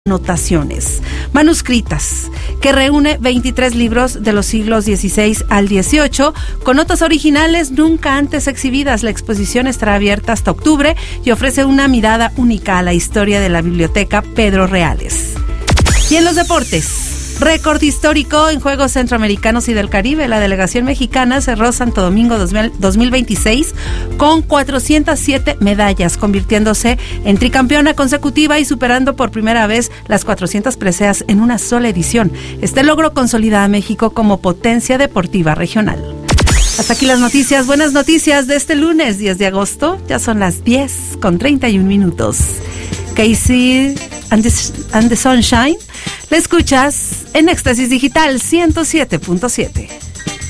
Anotaciones manuscritas, que reúne 23 libros de los siglos XVI al XVIII con notas originales nunca antes exhibidas. La exposición estará abierta hasta octubre y ofrece una mirada única a la historia de la Biblioteca Pedro Reales. Y en los deportes, récord histórico en Juegos Centroamericanos y del Caribe. La delegación mexicana cerró Santo Domingo 2026 con 407 medallas, convirtiéndose en tricampeona consecutiva y superando por primera vez las 400 preseas en una sola edición. Este logro consolida a México como potencia deportiva regional. Hasta aquí las noticias, buenas noticias de este lunes 10 de agosto. Ya son las 10:31. Casey and the Sunshine. La escuchas en Éxtasis Digital 107.7.